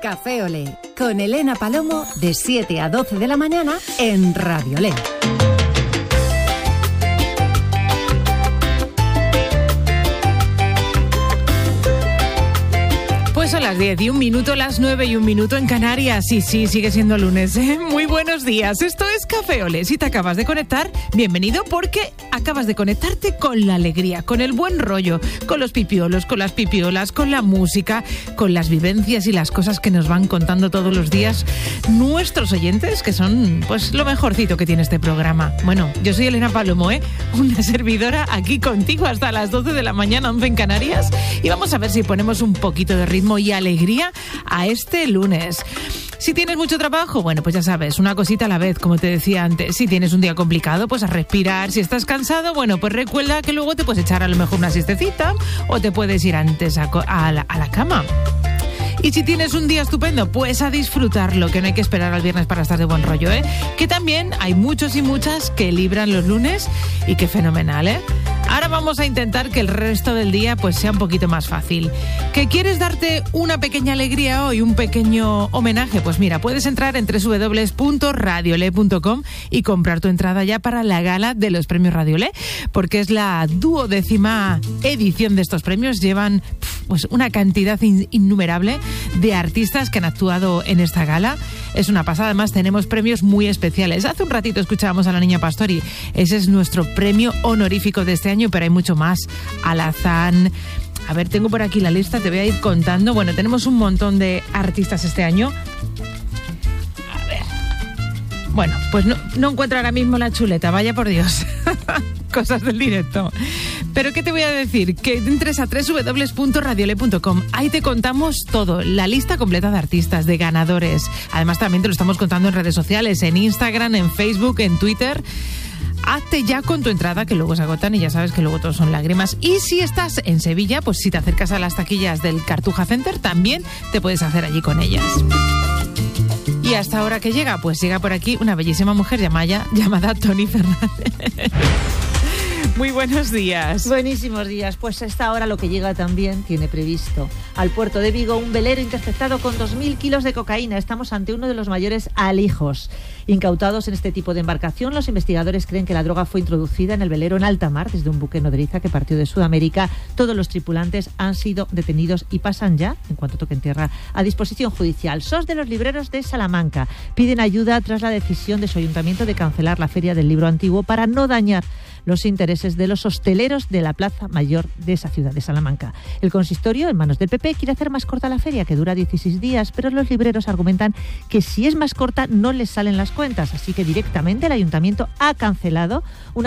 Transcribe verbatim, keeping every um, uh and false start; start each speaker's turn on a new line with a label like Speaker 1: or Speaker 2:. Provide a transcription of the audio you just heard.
Speaker 1: Café Olé, con Elena Palomo, de siete a doce de la mañana en Radio Olé.
Speaker 2: Pues son las diez y un minuto, las nueve y un minuto en Canarias. Sí, sí, sigue siendo lunes, ¿eh? Muy buenos días. Esto es Café Olé. Si te acabas de conectar, bienvenido, porque acabas de conectarte con la alegría, con el buen rollo, con los pipiolos, con las pipiolas, con la música, con las vivencias y las cosas que nos van contando todos los días nuestros oyentes, que son pues lo mejorcito que tiene este programa. Bueno, yo soy Elena Palomo, ¿eh? Una servidora aquí contigo hasta las doce de la mañana, once en Canarias, y vamos a ver si ponemos un poquito de ritmo y alegría a este lunes. Si tienes mucho trabajo, bueno, pues ya sabes, una cosita a la vez, como te decía antes. Si tienes un día complicado, pues a respirar. Si estás cansado, bueno, pues recuerda que luego te puedes echar a lo mejor una siestecita o te puedes ir antes a, a, la, a la cama. Y si tienes un día estupendo, pues a disfrutarlo, que no hay que esperar al viernes para estar de buen rollo, ¿eh? Que también hay muchos y muchas que libran los lunes y qué fenomenal, ¿eh? Ahora vamos a intentar que el resto del día pues sea un poquito más fácil. ¿Que quieres darte una pequeña alegría hoy, un pequeño homenaje? Pues mira, puedes entrar en doble u doble u doble u punto radio olé punto com y comprar tu entrada ya para la gala de los premios Radio Olé, porque es la duodécima edición de estos premios. Llevan pues una cantidad in- innumerable de artistas que han actuado en esta gala. Es una pasada. Además tenemos premios muy especiales. Hace un ratito escuchábamos a la Niña Pastori. Ese es nuestro premio honorífico de este año, pero hay mucho más. Alazán. A ver, tengo por aquí la lista, te voy a ir contando. Bueno, tenemos un montón de artistas este año. A ver. Bueno, pues no, no encuentro ahora mismo la chuleta, vaya por Dios. Cosas del directo. Pero ¿qué te voy a decir? Que entres a doble u doble u doble u punto radio olé punto com. Ahí te contamos todo, la lista completa de artistas, de ganadores. Además también te lo estamos contando en redes sociales, en Instagram, en Facebook, en Twitter. Hazte ya con tu entrada, que luego se agotan y ya sabes que luego todos son lágrimas. Y si estás en Sevilla, pues si te acercas a las taquillas del Cartuja Center, también te puedes hacer allí con ellas. Y hasta ahora que llega, pues llega por aquí una bellísima mujer llamada, llamada Toni Fernández. Muy buenos días.
Speaker 3: Buenísimos días. Pues a esta hora lo que llega también tiene previsto al puerto de Vigo un velero interceptado con dos mil kilos de cocaína. Estamos ante uno de los mayores alijos incautados en este tipo de embarcación. Los investigadores creen que la droga fue introducida en el velero en alta mar desde un buque nodriza que partió de Sudamérica. Todos los tripulantes han sido detenidos y pasan ya, en cuanto toquen tierra, a disposición judicial. S O S de los libreros de Salamanca piden ayuda tras la decisión de su ayuntamiento de cancelar la Feria del Libro Antiguo para no dañar los intereses de los hosteleros de la Plaza Mayor de esa ciudad de Salamanca. El consistorio, en manos del P P, quiere hacer más corta la feria, que dura dieciséis días, pero los libreros argumentan que si es más corta no les salen las cuentas, así que directamente el ayuntamiento ha cancelado una